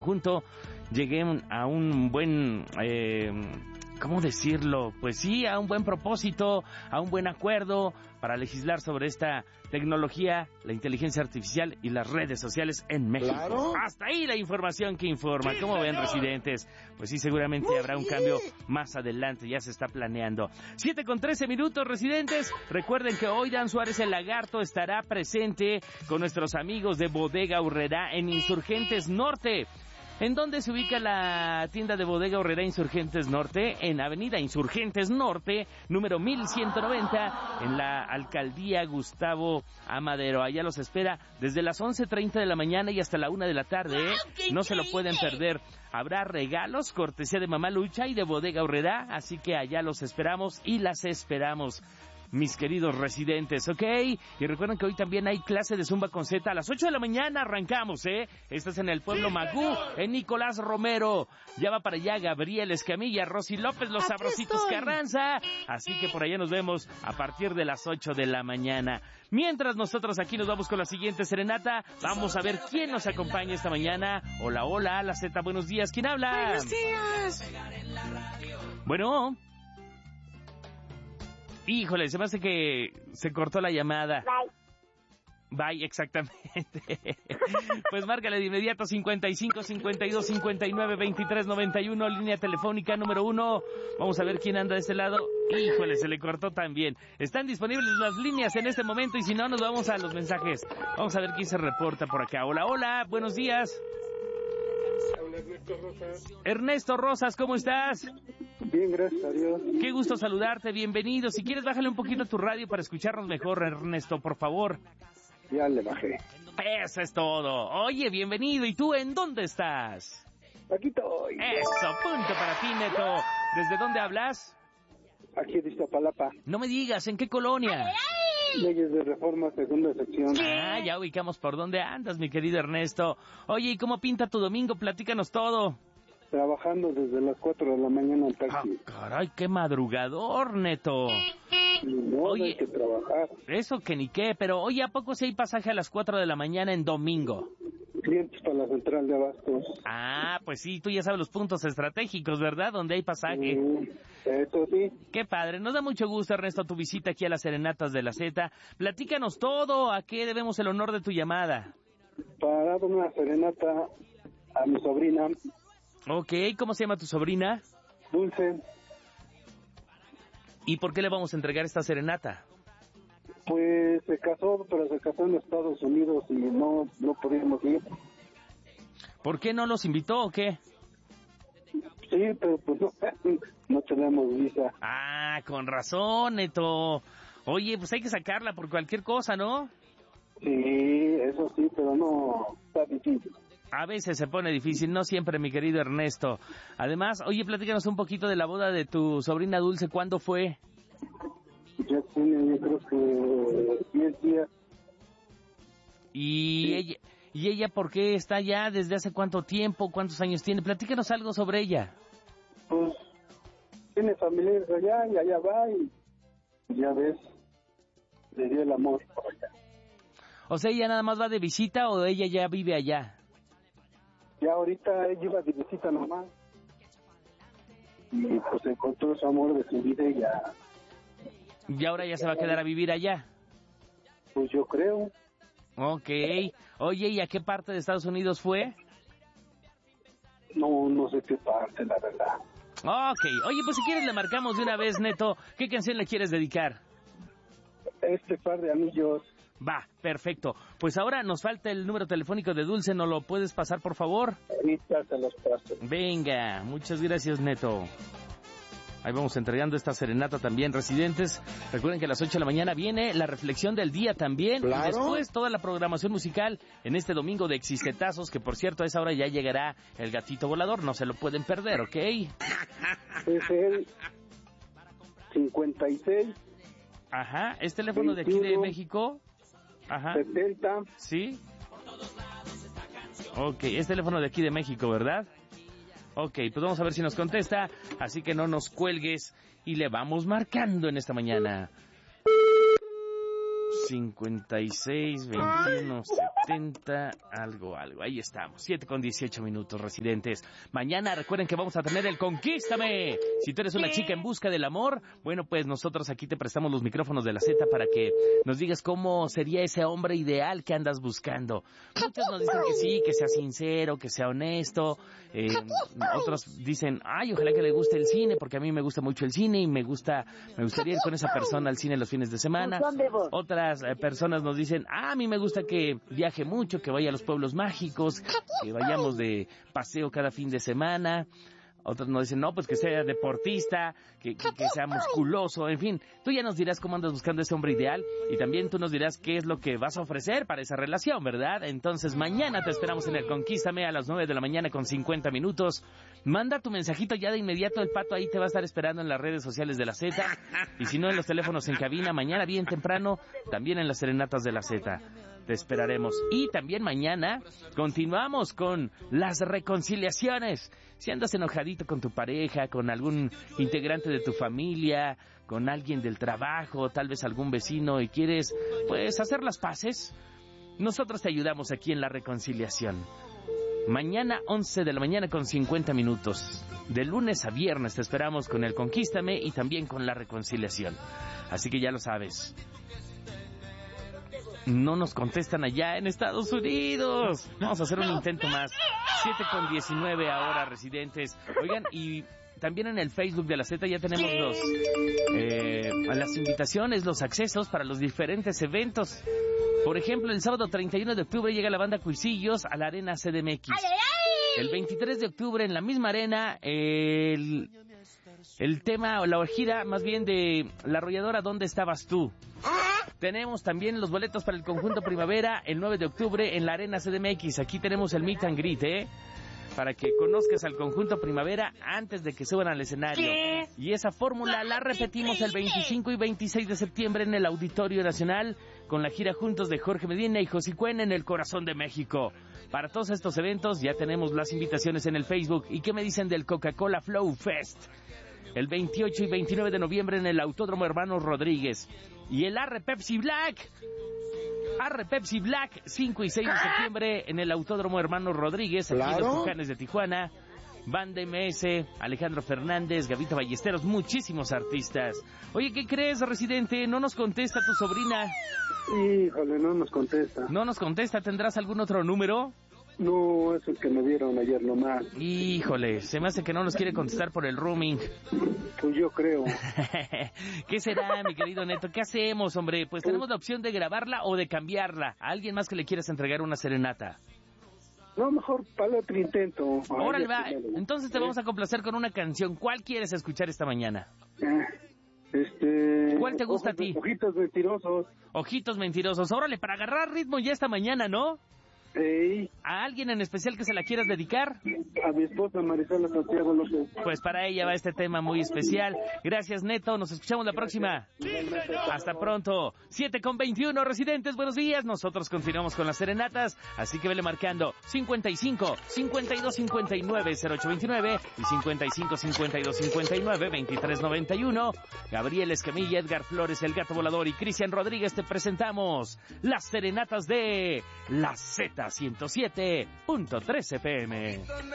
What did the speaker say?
junto llegué a un buen, ¿cómo decirlo? Pues sí, a un buen propósito, a un buen acuerdo para legislar sobre esta tecnología, la inteligencia artificial y las redes sociales en México. Claro. Hasta ahí la información que informa. ¿Cómo ven, residentes? Pues sí, seguramente habrá un cambio más adelante, ya se está planeando. 7:13, residentes. Recuerden que hoy Dan Suárez el Lagarto estará presente con nuestros amigos de Bodega Aurrerá en Insurgentes Norte. ¿En dónde se ubica la tienda de Bodega Aurrerá Insurgentes Norte? En Avenida Insurgentes Norte, número 1190, en la Alcaldía Gustavo Amadero. Allá los espera desde las 11:30 de la mañana y hasta la 1 de la tarde. No se lo pueden perder. Habrá regalos, cortesía de Mamá Lucha y de Bodega Aurrerá, así que allá los esperamos y las esperamos, mis queridos residentes, ¿ok? Y recuerden que hoy también hay clase de Zumba con Z. A las 8 de la mañana arrancamos, ¿eh? Estás en el Pueblo Magú, en Nicolás Romero. Ya va para allá Gabriel Escamilla, Rosy López, los Aquí Sabrositos estoy. Carranza. Así que por allá nos vemos a partir de las 8 de la mañana. Mientras nosotros aquí nos vamos con la siguiente serenata, vamos a ver quién nos acompaña esta mañana. Hola, hola, la Z, buenos días. ¿Quién habla? Buenos días. Bueno. Híjole, se me hace que se cortó la llamada. Bye, exactamente. Pues márcale de inmediato 55 52 59 23 91, línea telefónica número 1. Vamos a ver quién anda de este lado. Híjole, se le cortó también. Están disponibles las líneas en este momento y si no, nos vamos a los mensajes. Vamos a ver quién se reporta por acá. Hola, hola, buenos días. Hola, Ernesto Rosas. Ernesto Rosas, ¿cómo estás? Bien, gracias a Dios. Qué gusto saludarte, bienvenido. Si quieres, bájale un poquito a tu radio para escucharnos mejor, Ernesto, por favor. Ya le bajé. Eso es todo. Oye, bienvenido. ¿Y tú en dónde estás? Aquí estoy. Eso, punto para ti, Neto. ¿Desde dónde hablas? Aquí en Iztapalapa. No me digas, ¿en qué colonia? Leyes de Reforma, segunda sección. Ah, ya ubicamos por dónde andas, mi querido Ernesto. Oye, ¿y cómo pinta tu domingo? Platícanos todo. Trabajando desde las 4 de la mañana en Ah, taxi. caray, qué madrugador, Neto. No, Oye. hay que trabajar. Eso que ni qué, pero oye, ¿a poco si hay pasaje a las 4 de la mañana en domingo? Clientes para la central de abastos. Ah, pues sí, tú ya sabes los puntos estratégicos, ¿verdad? Donde hay pasaje. Eso sí. Qué padre, nos da mucho gusto, Ernesto, tu visita aquí a las Serenatas de la Z. Platícanos todo, ¿a qué debemos el honor de tu llamada? Para dar una serenata a mi sobrina, Ok, ¿cómo se llama tu sobrina? Dulce. ¿Y por qué le vamos a entregar esta serenata? Pues se casó, pero se casó en Estados Unidos y no podíamos ir. ¿Por qué no los invitó o qué? Sí, pero pues no tenemos visa. Ah, con razón, Neto. Oye, pues hay que sacarla por cualquier cosa, ¿no? Sí, eso sí, pero no está difícil. A veces se pone difícil, no siempre, mi querido Ernesto. Además, oye, platícanos un poquito de la boda de tu sobrina Dulce. ¿Cuándo fue? Ya tiene, yo creo que 10 días. ¿Y Sí. ella por qué está allá? ¿Desde hace cuánto tiempo? ¿Cuántos años tiene? Platícanos algo sobre ella. Pues tiene familiares allá y allá va y ya ves, le dio el amor por allá. O sea, ¿ella nada más va de visita o ella ya vive allá? Ya ahorita ella iba de visita nomás y pues encontró su amor de su vida y ya, Y ahora ya se va a quedar a vivir allá. pues yo creo. Ok. Oye, ¿y a qué parte de Estados Unidos fue? No sé qué parte, la verdad. Ok. Oye, pues si quieres le marcamos de una vez, Neto. ¿Qué canción le quieres dedicar? Este par de anillos. Va, perfecto. Pues ahora nos falta el número telefónico de Dulce. ¿No lo puedes pasar, por favor? Ahorita se los paso. Venga, muchas gracias, Neto. Ahí vamos entregando esta serenata también, residentes. Recuerden que a las 8 de la mañana viene la reflexión del día también. Claro. Y después toda la programación musical en este domingo de Existetazos, que por cierto a esa hora ya llegará el gatito volador. No se lo pueden perder, ¿ok? Es el 56 Ajá, ¿es teléfono de aquí de 21. México? Ajá, 70. ¿sí? Ok, es teléfono de aquí de México, ¿verdad? Ok, pues vamos a ver si nos contesta, así que no nos cuelgues y le vamos marcando en esta mañana. 56 21 70 algo. Ahí estamos. 7:18, residentes. Mañana recuerden que vamos a tener el Conquístame. Si tú eres una chica en busca del amor, bueno, pues nosotros aquí te prestamos los micrófonos de la Z para que nos digas cómo sería ese hombre ideal que andas buscando. Muchos nos dicen que sí, que sea sincero, que sea honesto. Otros dicen, ay, ojalá que le guste el cine, porque a mí me gusta mucho el cine y me gustaría ir con esa persona al cine los fines de semana. Otras personas nos dicen, a mí me gusta que viaje mucho, que vaya a los pueblos mágicos, que vayamos de paseo cada fin de semana. Otros nos dicen, no, pues que sea deportista, que sea musculoso, en fin. Tú ya nos dirás cómo andas buscando ese hombre ideal y también tú nos dirás qué es lo que vas a ofrecer para esa relación, ¿verdad? Entonces, mañana te esperamos en el Conquístame a las 9:50 a.m. Manda tu mensajito ya de inmediato, el Pato ahí te va a estar esperando en las redes sociales de la Z. Y si no, en los teléfonos en cabina, mañana bien temprano, también en las serenatas de la Z. Te esperaremos. Y también mañana continuamos con las reconciliaciones. Si andas enojadito con tu pareja, con algún integrante de tu familia, con alguien del trabajo, tal vez algún vecino y quieres, pues, hacer las paces, nosotros te ayudamos aquí en la reconciliación. Mañana 11:50 a.m. De lunes a viernes te esperamos con el Conquístame y también con la reconciliación. Así que ya lo sabes. No nos contestan allá en Estados Unidos. Vamos a hacer un intento más. 7:19 ahora, residentes. Oigan, y también en el Facebook de la Z ya tenemos las invitaciones, los accesos para los diferentes eventos. Por ejemplo, el sábado 31 de octubre llega la banda Cuisillos a la Arena CDMX. El 23 de octubre en la misma arena, el tema o la gira más bien de La Arrolladora, ¿Dónde estabas tú? Tenemos también los boletos para el Conjunto Primavera el 9 de octubre en la Arena CDMX. Aquí tenemos el meet and greet, para que conozcas al Conjunto Primavera antes de que suban al escenario. ¿Qué? Y esa fórmula la repetimos el 25 y 26 de septiembre en el Auditorio Nacional con la gira juntos de Jorge Medina y José Cuen en el corazón de México. Para todos estos eventos ya tenemos las invitaciones en el Facebook. ¿Y qué me dicen del Coca-Cola Flow Fest? El 28 y 29 de noviembre en el Autódromo Hermanos Rodríguez. Y el Arre Pepsi Black, 5 y 6 de septiembre en el Autódromo Hermanos Rodríguez, aquí en los Tucanes de Tijuana. Banda MS, Alejandro Fernández, Gavito Ballesteros, muchísimos artistas. Oye, ¿qué crees, residente? ¿No nos contesta tu sobrina? Híjole, no nos contesta. ¿No nos contesta? ¿Tendrás algún otro número? No, es el que me dieron ayer nomás. Híjole, se me hace que no nos quiere contestar por el roaming. Pues yo creo. ¿Qué será, mi querido Neto? ¿Qué hacemos, hombre? Pues tenemos la opción de grabarla o de cambiarla. ¿A alguien más que le quieras entregar una serenata? No, mejor para el otro intento. Órale, va. Entonces te vamos a complacer con una canción. ¿Cuál quieres escuchar esta mañana? ¿Cuál te gusta a ti? Ojitos Mentirosos. Ojitos Mentirosos. Órale, para agarrar ritmo ya esta mañana, ¿no? Sí. ¿A alguien en especial que se la quieras dedicar? A mi esposa Marisela Santiago López. Pues para ella va este tema muy especial. Gracias, Neto. Nos escuchamos la próxima. Hasta pronto. 7:21, residentes. Buenos días. Nosotros continuamos con las serenatas. Así que vele marcando 55 52 59 0829 y 55 52 59 2391. Gabriel Escamilla, Edgar Flores, El Gato Volador y Cristian Rodríguez te presentamos las serenatas de la Z 107.3 FM.